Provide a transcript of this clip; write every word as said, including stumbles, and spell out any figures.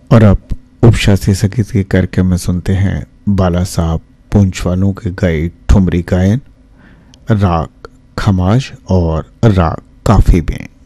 और अब उपशास्त्रीय संगीत के कार्यक्रम में सुनते हैं बाला साहब पूंछवालों के गाए ठुमरी गायन, राग खमाज और राग काफी में।